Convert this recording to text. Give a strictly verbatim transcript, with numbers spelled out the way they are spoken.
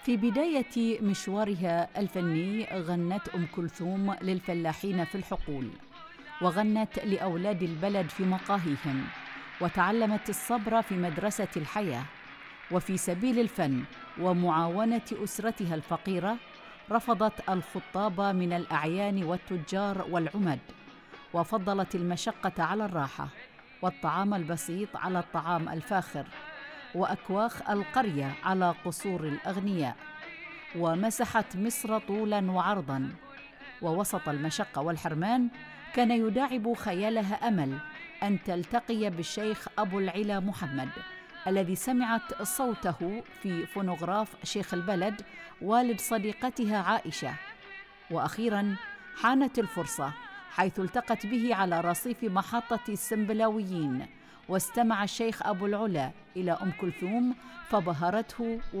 في بداية مشوارها الفني غنت أم كلثوم للفلاحين في الحقول، وغنت لأولاد البلد في مقاهيهم، وتعلمت الصبر في مدرسة الحياة. وفي سبيل الفن ومعاونة أسرتها الفقيرة رفضت الخطاب من الأعيان والتجار والعمد، وفضلت المشقة على الراحة، والطعام البسيط على الطعام الفاخر، وأكواخ القرية على قصور الأغنياء. ومسحت مصر طولاً وعرضاً، ووسط المشقة والحرمان كان يداعب خيالها أمل أن تلتقي بالشيخ أبو العلا محمد الذي سمعت صوته في فونوغراف شيخ البلد والد صديقتها عائشة. وأخيراً حانت الفرصة، حيث التقت به على رصيف محطة السنبلاويين، واستمع الشيخ أبو العلا إلى أم كلثوم فبهرته